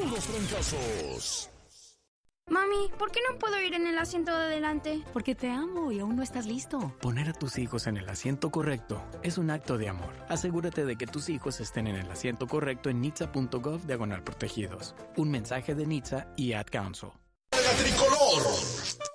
puros fracasos. Mami, ¿por qué no puedo ir en el asiento de adelante? Porque te amo y aún no estás listo. Poner a tus hijos en el asiento correcto es un acto de amor. Asegúrate de que tus hijos estén en el asiento correcto en nitsa.gov/protegidos. Un mensaje de NHTSA y Ad Council. ¡La tricolor!